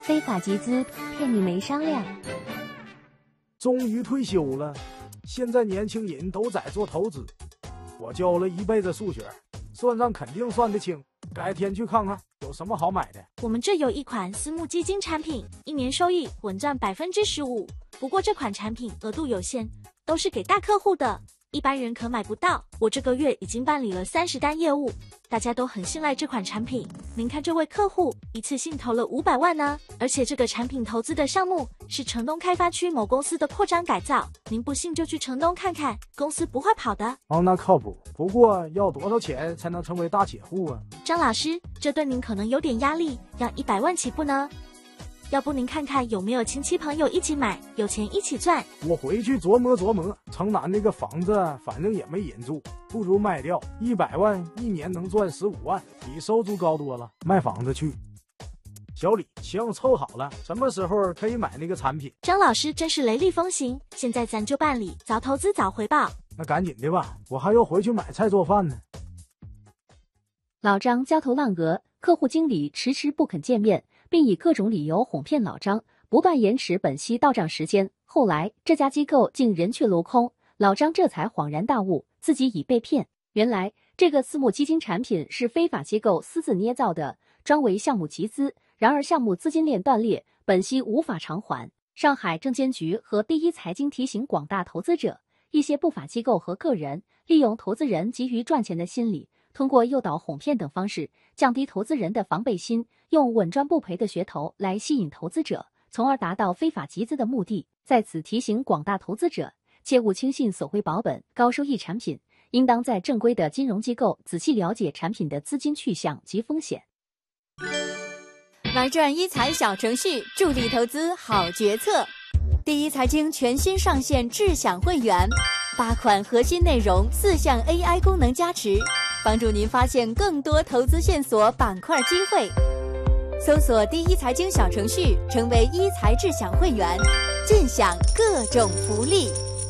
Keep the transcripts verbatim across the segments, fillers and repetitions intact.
非法集资，骗你没商量。 终于退休了，现在年轻人都在做投资。我教了一辈子数学，算账肯定算得清。改天去看看有什么好买的。 我们这有一款私募基金产品，一年收益稳赚百分之十五。不过这款产品额度有限，都是给大客户的，一般人可买不到。我这个月已经办理了三十单业务，大家都很信赖这款产品。您看这位客户一次性投了五百万呢，而且这个产品投资的项目是城东开发区某公司的扩张改造，您不信就去城东看看，公司不会跑的。 哦，那靠谱。不过要多少钱才能成为大铁户啊？ 张老师，这对您可能有点压力，要一百万起步呢。要不您看看有没有亲戚朋友一起买，有钱一起赚。 我回去琢磨琢磨，城南那个房子反正也没人住，不如卖掉，一百万一年能赚十五万，比收租高多了。卖房子去。小李，行，凑好了，什么时候可以买那个产品？ 张老师真是雷厉风行，现在咱就办理，早投资早回报。 那赶紧的吧，我还要回去买菜做饭呢。 老张焦头烂额，客户经理迟迟不肯见面，并以各种理由哄骗老张，不断延迟本息到账时间。后来这家机构竟人去楼空，老张这才恍然大悟，自己已被骗。原来这个私募基金产品是非法机构私自捏造的，专为项目集资，然而项目资金链断裂，本息无法偿还。上海证监局和第一财经提醒广大投资者，一些不法机构和个人利用投资人急于赚钱的心理，通过诱导、哄骗等方式降低投资人的防备心，用稳赚不赔的噱头来吸引投资者，从而达到非法集资的目的。在此提醒广大投资者，切勿轻信所谓保本、高收益产品，应当在正规的金融机构仔细了解产品的资金去向及风险。 玩转一财小程序，助力投资好决策。第一财经全新上线智享会员，八款核心内容，四项 A I 功能加持，帮助您发现更多投资线索、板块机会。搜索第一财经小程序，成为一财智享会员，尽享各种福利。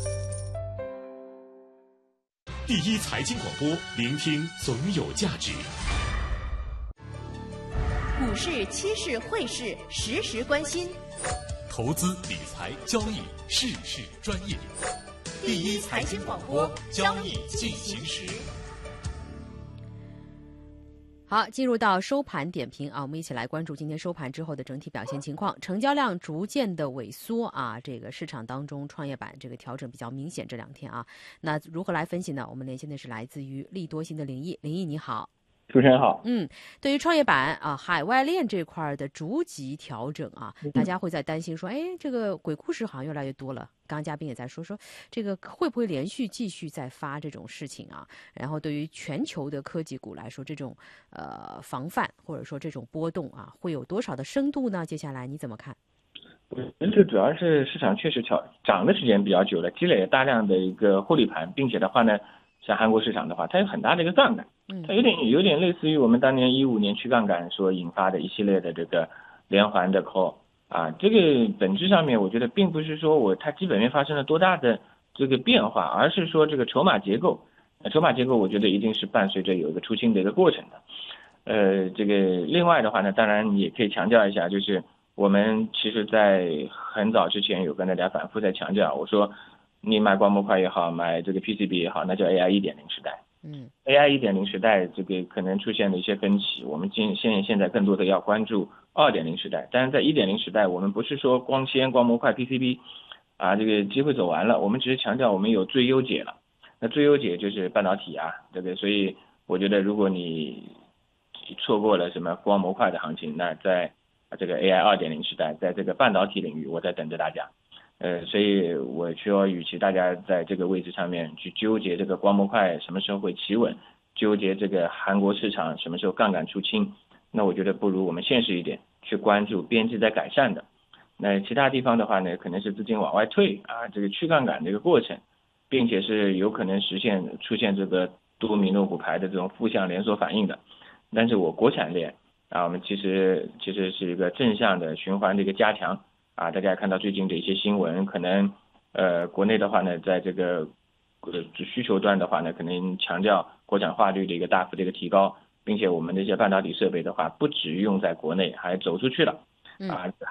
第一财经广播，聆听总有价值。 股市、期市、汇市，时时关心。 投资理财交易，事事专业。第一财经广播，交易进行时。 好，进入到收盘点评啊，我们一起来关注今天收盘之后的整体表现情况。成交量逐渐的萎缩啊，这个市场当中创业板这个调整比较明显这两天啊。那如何来分析呢？我们连线的是来自于利多星的林毅，林毅你好。 主持人好。 嗯，对于创业板啊、海外链这块的逐级调整啊，大家会在担心说，哎，这个鬼故事好像越来越多了。刚刚嘉宾也在说说，这个会不会连续继续在发这种事情啊？然后对于全球的科技股来说，这种呃防范或者说这种波动啊，会有多少的深度呢？接下来你怎么看？ 我觉得这主要是市场确实调涨的时间比较久了，积累了大量的一个获利盘，并且的话呢，像韩国市场的话，它有很大的一个杠杆。它有点有点类似于我们当年一五年去杠杆所引发的一系列的这个连环的 call 啊，这个本质上面我觉得并不是说我它基本面发生了多大的这个变化，而是说这个筹码结构，筹码结构我觉得一定是伴随着有一个出清的一个过程的。呃，这个另外的话呢，当然也可以强调一下，就是我们其实在很早之前有跟大家反复在强调，我说你买光模块也好，买这个 P C B 也好，那叫 A I 一点零 时代。嗯 ，A I 一点零 时代这个可能出现了一些分歧，我们今现现在更多的要关注二点零 时代。但是在一点零时代，我们不是说光纤、光模块、P C B 啊，这个机会走完了，我们只是强调我们有最优解了。那最优解就是半导体啊，这个所以我觉得如果你错过了什么光模块的行情，那在这个 A I 二点零 时代，在这个半导体领域，我在等着大家。呃，所以我说，与其大家在这个位置上面去纠结这个光模块什么时候会企稳，纠结这个韩国市场什么时候杠杆出清，那我觉得不如我们现实一点，去关注边际在改善的。那其他地方的话呢，可能是资金往外退啊，这个去杠杆的一个过程，并且是有可能实现出现这个多米诺骨牌的这种负向连锁反应的。但是我国产链啊，我们其实其实是一个正向的循环的一个加强。啊，大家看到最近的一些新闻，可能呃国内的话呢，在这个呃需求端的话呢，可能强调国产化率的一个大幅的一个提高，并且我们的一些半导体设备的话，不只用在国内，还走出去了。 啊。